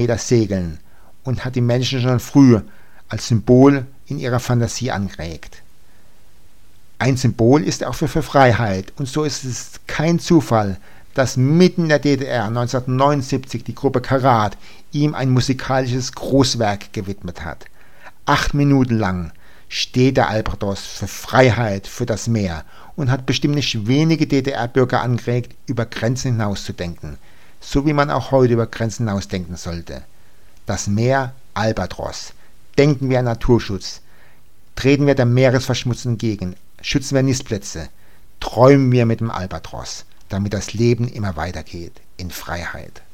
später segeln und hat die Menschen schon früh als Symbol in ihrer Fantasie angeregt. Ein Symbol ist er auch für Freiheit, und so ist es kein Zufall, dass mitten in der DDR 1979 die Gruppe Karat ihm ein musikalisches Großwerk gewidmet hat. 8 Minuten lang steht der Albatros für Freiheit, für das Meer und hat bestimmt nicht wenige DDR-Bürger angeregt, über Grenzen hinaus zu denken, so wie man auch heute über Grenzen hinaus denken sollte. Das Meer Albatros. Denken wir an Naturschutz. Treten wir der Meeresverschmutzung entgegen. Schützen wir Nistplätze. Träumen wir mit dem Albatros, damit das Leben immer weitergeht in Freiheit.